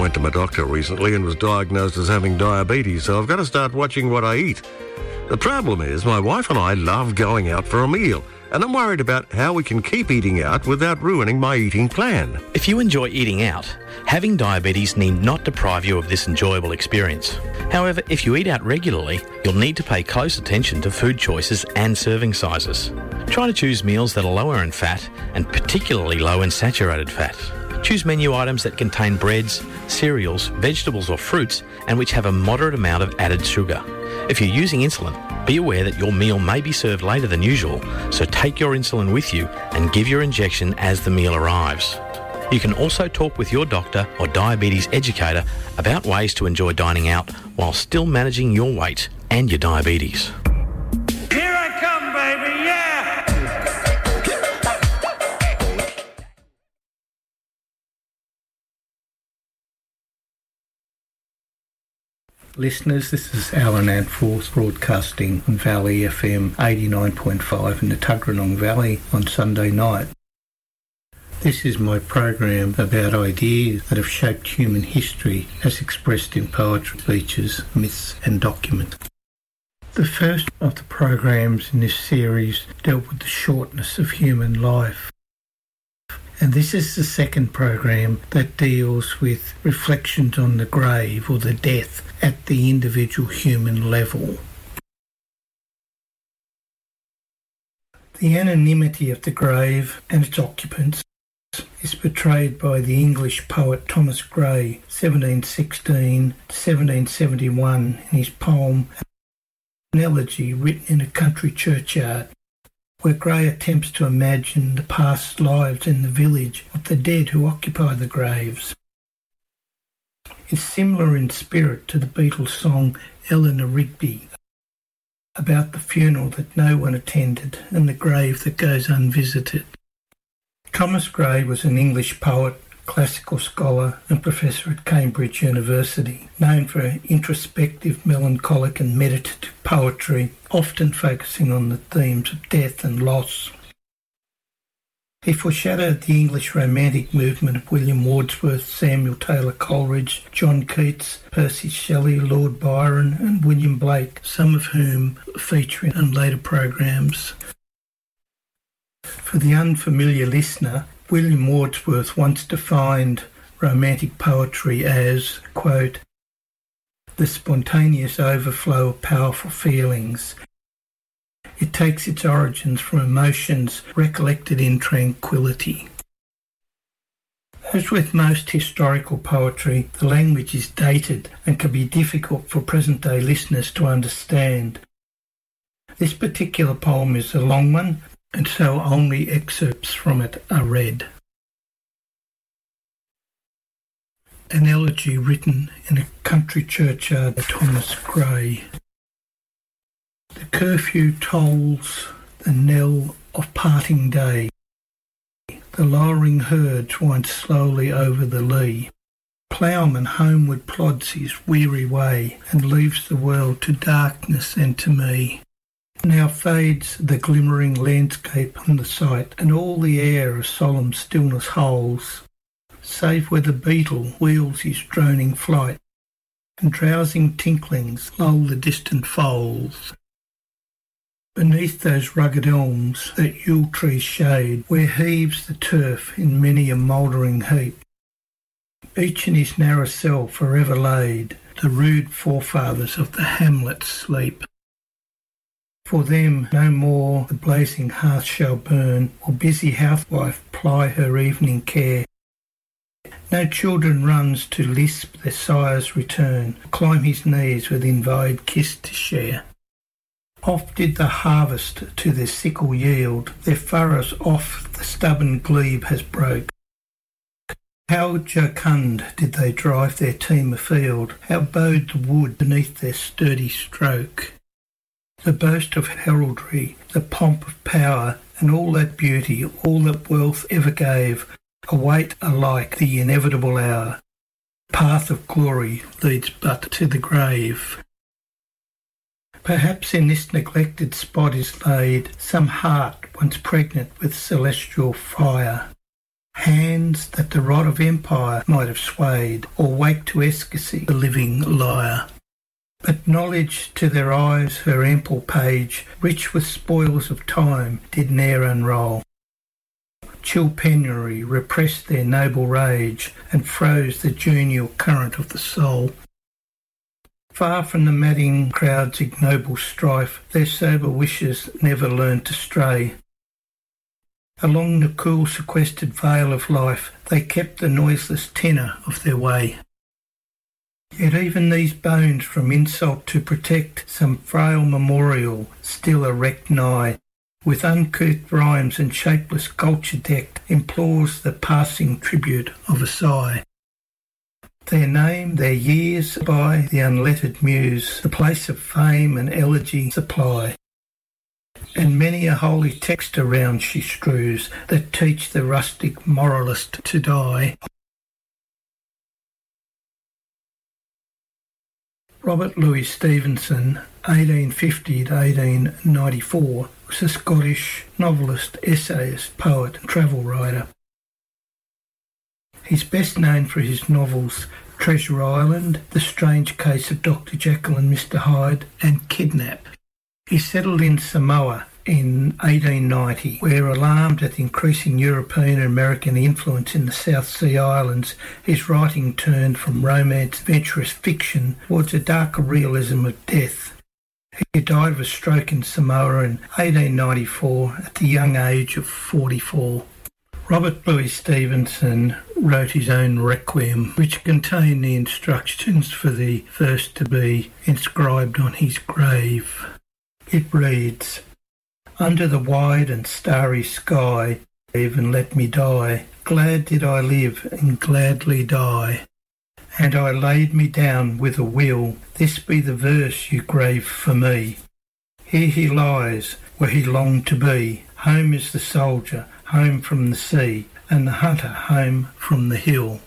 went to my doctor recently and was diagnosed as having diabetes, so I've got to start watching what I eat. The problem is my wife and I love going out for a meal, and I'm worried about how we can keep eating out without ruining my eating plan. If you enjoy eating out, having diabetes need not deprive you of this enjoyable experience. However, if you eat out regularly, you'll need to pay close attention to food choices and serving sizes. Try to choose meals that are lower in fat and particularly low in saturated fat. Choose menu items that contain breads, cereals, vegetables or fruits and which have a moderate amount of added sugar. If you're using insulin, be aware that your meal may be served later than usual, so take your insulin with you and give your injection as the meal arrives. You can also talk with your doctor or diabetes educator about ways to enjoy dining out while still managing your weight and your diabetes. Here I come, baby, yeah! Listeners, this is Alan Antforth broadcasting on Valley FM 89.5 in the Tuggeranong Valley on Sunday night. This is my program about ideas that have shaped human history as expressed in poetry, features, myths and documents. The first of the programs in this series dealt with the shortness of human life. And this is the second program that deals with reflections on the grave or the death at the individual human level. The anonymity of the grave and its occupants is portrayed by the English poet Thomas Gray, 1716-1771, in his poem An Elegy written in a country churchyard, where Gray attempts to imagine the past lives in the village of the dead who occupy the graves. It's similar in spirit to the Beatles' song Eleanor Rigby, about the funeral that no one attended and the grave that goes unvisited. Thomas Gray was an English poet, classical scholar and professor at Cambridge University, known for introspective, melancholic and meditative poetry, often focusing on the themes of death and loss. He foreshadowed the English Romantic movement of William Wordsworth, Samuel Taylor Coleridge, John Keats, Percy Shelley, Lord Byron and William Blake, some of whom feature in later programs. For the unfamiliar listener, William Wordsworth once defined romantic poetry as, quote, the spontaneous overflow of powerful feelings. It takes its origins from emotions recollected in tranquility. As with most historical poetry, the language is dated and can be difficult for present-day listeners to understand. This particular poem is a long one, and so only excerpts from it are read. An Elegy written in a country churchyard by Thomas Gray. The curfew tolls the knell of parting day. The lowering herds wind slowly over the lea. Ploughman homeward plods his weary way and leaves the world to darkness and to me. Now fades the glimmering landscape on the sight, and all the air a solemn stillness holds, save where the beetle wheels his droning flight, and drowsing tinklings lull the distant folds. Beneath those rugged elms that Yule trees shade, where heaves the turf in many a mouldering heap, each in his narrow cell forever laid, the rude forefathers of the hamlet sleep. For them no more the blazing hearth shall burn, or busy housewife ply her evening care. No children runs to lisp their sire's return, climb his knees with invited kiss to share. Oft did the harvest to their sickle yield, their furrows off the stubborn glebe has broke. How jocund did they drive their team afield, how bowed the wood beneath their sturdy stroke. The boast of heraldry, the pomp of power, and all that beauty, all that wealth ever gave, await alike the inevitable hour. Path of glory leads but to the grave. Perhaps in this neglected spot is laid some heart once pregnant with celestial fire. hands that the rod of empire might have swayed, or wake to ecstasy the living lyre. But knowledge to their eyes her ample page, rich with spoils of time, did ne'er unroll. Chill penury repressed their noble rage, and froze the genial current of the soul. Far from the madding crowd's ignoble strife, their sober wishes never learned to stray. Along the cool sequestered vale of life, they kept the noiseless tenor of their way. Yet even these bones from insult to protect, some frail memorial still erect nigh, with uncouth rhymes and shapeless culture decked, implores the passing tribute of a sigh. Their name, their years, by the unlettered muse, the place of fame and elegy supply. And many a holy text around she strews, that teach the rustic moralist to die. Robert Louis Stevenson, 1850 to 1894, was a Scottish novelist, essayist, poet and travel writer. He's best known for his novels Treasure Island, The Strange Case of Dr. Jekyll and Mr. Hyde, and Kidnap. He settled in Samoa in 1890, where, alarmed at the increasing European and American influence in the South Sea Islands, his writing turned from romance, adventurous fiction towards a darker realism of death. He died of a stroke in Samoa in 1894 at the young age of 44. Robert Louis Stevenson wrote his own Requiem, which contained the instructions for the verse to be inscribed on his grave. It reads, "Under the wide and starry sky, live and let me die. Glad did I live and gladly die. And I laid me down with a will. This be the verse you grave for me. Here he lies, where he longed to be. Home is the soldier, home from the sea, and the hunter home from the hill."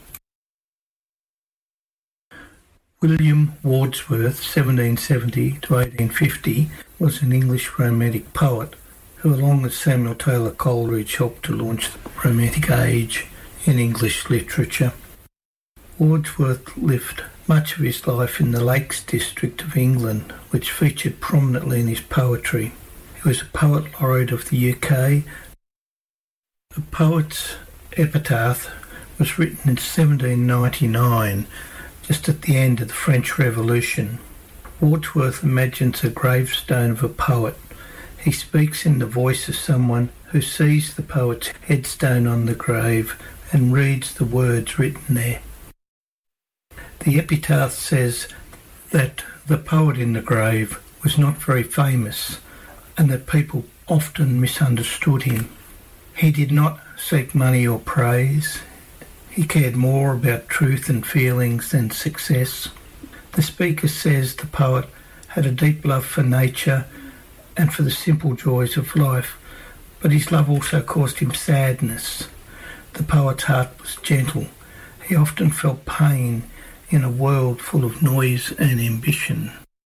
William Wordsworth, 1770 to 1850, was an English romantic poet who, along with Samuel Taylor Coleridge, helped to launch the Romantic Age in English literature. Wordsworth lived much of his life in the Lakes District of England, which featured prominently in his poetry. He was a poet laureate of the UK. The poet's epitaph was written in 1799, just at the end of the French Revolution. Wordsworth imagines a gravestone of a poet. He speaks in the voice of someone who sees the poet's headstone on the grave and reads the words written there. The epitaph says that the poet in the grave was not very famous and that people often misunderstood him. He did not seek money or praise. He cared more about truth and feelings than success. The speaker says the poet had a deep love for nature and for the simple joys of life, but his love also caused him sadness. The poet's heart was gentle. He often felt pain in a world full of noise and ambition.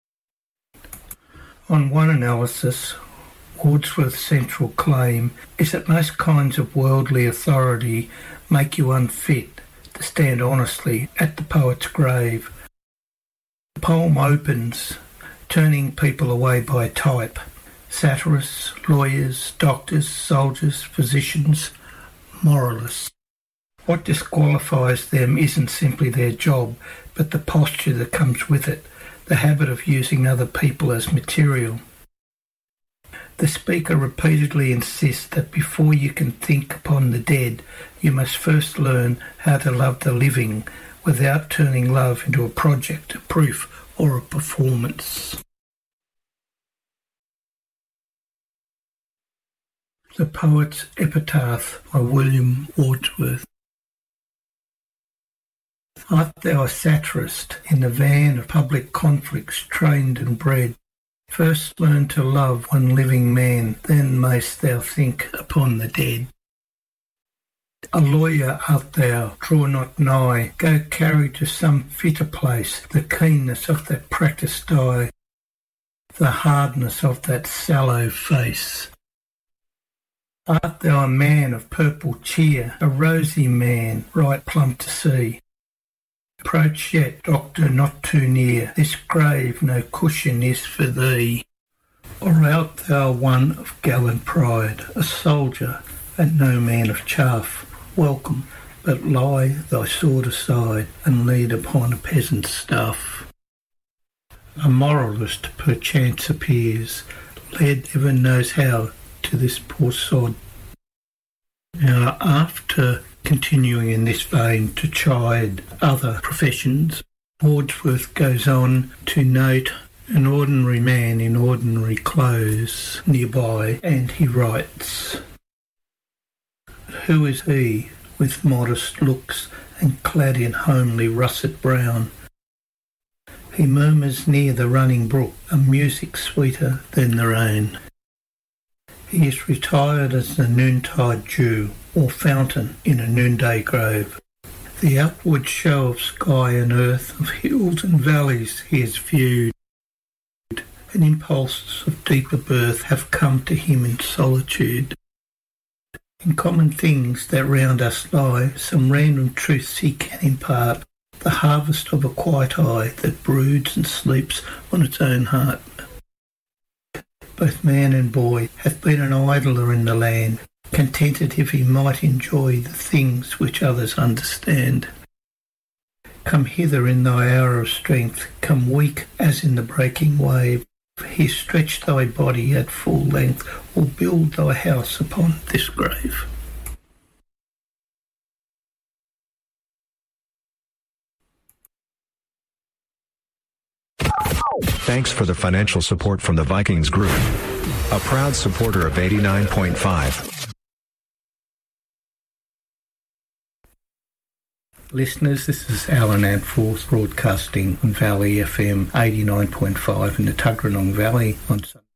On one analysis, Wordsworth's central claim is that most kinds of worldly authority make you unfit to stand honestly at the poet's grave. The poem opens, turning people away by type: satirists, lawyers, doctors, soldiers, physicians, moralists. What disqualifies them isn't simply their job, but the posture that comes with it, the habit of using other people as material. The speaker repeatedly insists that before you can think upon the dead, you must first learn how to love the living without turning love into a project, a proof, or a performance. The Poet's Epitaph by William Wordsworth. Art thou a satirist in the van of public conflicts trained and bred? First learn to love one living man, then mayst thou think upon the dead. A lawyer art thou, draw not nigh, go carry to some fitter place the keenness of that practised eye, the hardness of that sallow face. Art thou a man of purple cheer, a rosy man, right plumb to see? Approach yet, doctor, not too near, this grave no cushion is for thee. Or art thou one of gallant pride, a soldier, and no man of chaff? Welcome, but lie thy sword aside, and lead upon a peasant's staff. A moralist perchance appears, led heaven knows how to this poor sod. Now, after continuing in this vein to chide other professions, Wordsworth goes on to note an ordinary man in ordinary clothes nearby, and he writes, "Who is he, with modest looks and clad in homely russet brown? He murmurs near the running brook a music sweeter than the rain. He is retired as the noontide dew, or fountain in a noonday grove. The outward show of sky and earth, of hills and valleys he has viewed, and impulses of deeper birth have come to him in solitude. In common things that round us lie, some random truths he can impart, the harvest of a quiet eye that broods and sleeps on its own heart. Both man and boy hath been an idler in the land, contented if he might enjoy the things which others understand. Come hither in thy hour of strength, come weak as in the breaking wave. Here stretch thy body at full length, or build thy house upon this grave." Thanks for the financial support from the Vikings Group, a proud supporter of 89.5. Listeners, this is Alan Antforth broadcasting on Valley FM 89.5 in the Tuggeranong Valley on Sunday.